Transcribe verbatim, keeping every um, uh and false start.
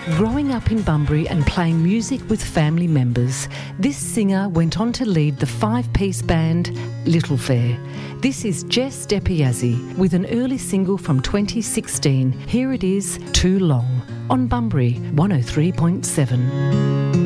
Growing up in Bunbury and playing music with family members, this singer went on to lead the five-piece band Little Fair. This is Jess Depiazzi with an early single from twenty sixteen. Here it is, Too Long, on Bunbury one oh three point seven.